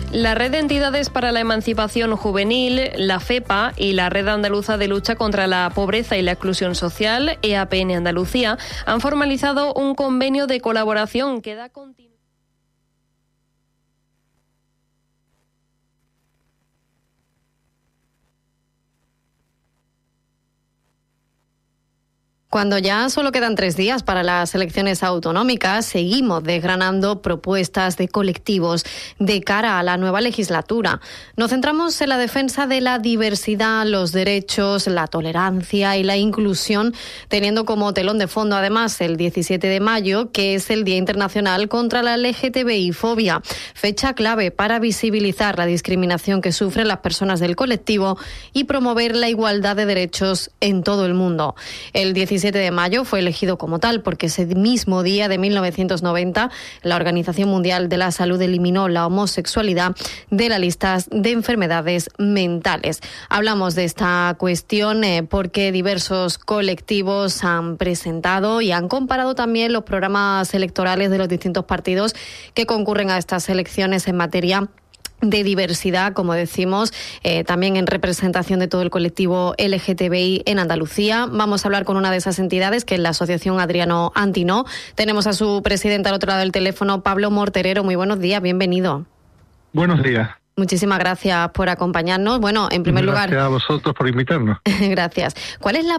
La Red de Entidades para la Emancipación Juvenil, la FEPA y la Red Andaluza de Lucha contra la Pobreza y la Exclusión Social, EAPN Andalucía, han formalizado un convenio de colaboración que da continuidad. Cuando ya solo quedan 3 días para las elecciones autonómicas, seguimos desgranando propuestas de colectivos de cara a la nueva legislatura. Nos centramos en la defensa de la diversidad, los derechos, la tolerancia y la inclusión, teniendo como telón de fondo además el 17 de mayo, que es el Día Internacional contra la LGTBI-fobia, fecha clave para visibilizar la discriminación que sufren las personas del colectivo y promover la igualdad de derechos en todo el mundo. El 17 de mayo fue elegido como tal porque ese mismo día de 1990 la Organización Mundial de la Salud eliminó la homosexualidad de la lista de enfermedades mentales. Hablamos de esta cuestión porque diversos colectivos han presentado y han comparado también los programas electorales de los distintos partidos que concurren a estas elecciones en materia de diversidad, como decimos, también en representación de todo el colectivo LGTBI en Andalucía. Vamos a hablar con una de esas entidades, que es la Asociación Adriano Antinó. Tenemos a su presidente al otro lado del teléfono, Pablo Morterero. Muy buenos días, bienvenido. Buenos días. Muchísimas gracias por acompañarnos. Bueno, en primer lugar... Gracias a vosotros por invitarnos. Gracias. ¿Cuál es la